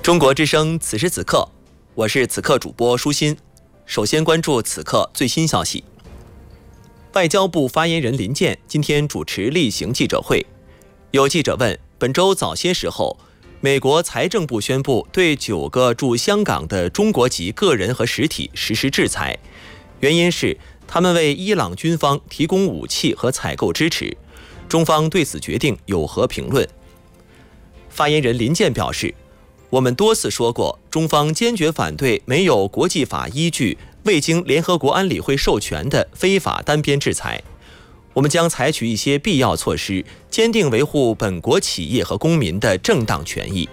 中国之声此时此刻，我是此刻主播舒心。首先关注此刻最新消息。外交部发言人林健今天主持例行记者会，有记者问，本周早些时候，美国财政部宣布对9个驻香港的中国籍个人和实体实施制裁，原因是他们为伊朗军方提供武器和采购支持，中方对此决定有何评论？发言人林健表示，我们多次说过，中方坚决反对没有国际法依据、未经联合国安理会授权的非法单边制裁。我们将采取一些必要措施，坚定维护本国企业和公民的正当权益。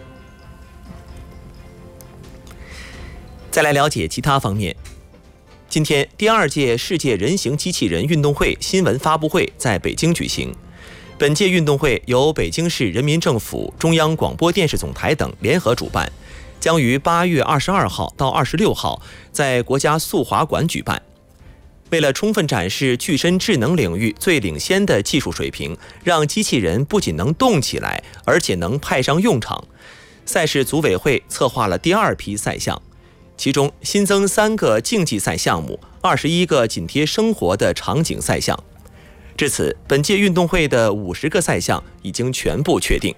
再来了解其他方面。今天，第2届世界人形机器人运动会新闻发布会在北京举行。本届运动会由北京市人民政府、中央广播电视总台等联合主办，将于8月22号到26号在国家速滑馆举办。为了充分展示具身智能领域最领先的技术水平，让机器人不仅能动起来，而且能派上用场，赛事组委会策划了第2批赛项，其中新增3个竞技赛项目，21个紧贴生活的场景赛项。至此，本届运动会的50个赛项已经全部确定。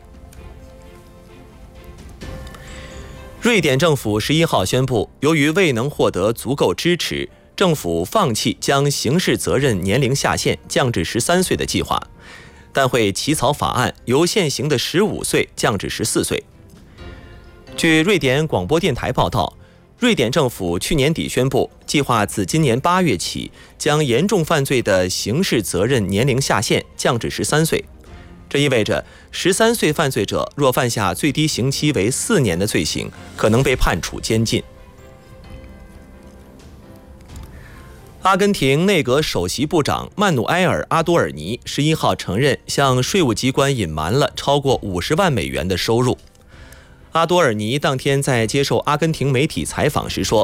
瑞典政府11号宣布，由于未能获得足够支持，政府放弃将刑事责任年龄下限降至13岁的计划，但会起草法案，由现行的15岁降至14岁。据瑞典广播电台报道，瑞典政府去年底宣布，计划自今年8月起，将严重犯罪的刑事责任年龄下限降至13岁。这意味着13岁犯罪者若犯下最低刑期为4年的罪行，可能被判处监禁。阿根廷内阁首席部长曼努埃尔·阿多尔尼11号承认向税务机关隐瞒了超过50万美元的收入。阿多尔尼当天在接受阿根廷媒体采访时说，